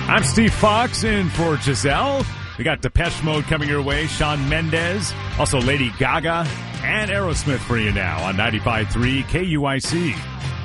I'm Steve Fox in for Giselle. We got Depeche Mode coming your way, Shawn Mendes, also Lady Gaga, and Aerosmith for you now on 95.3 KUIC.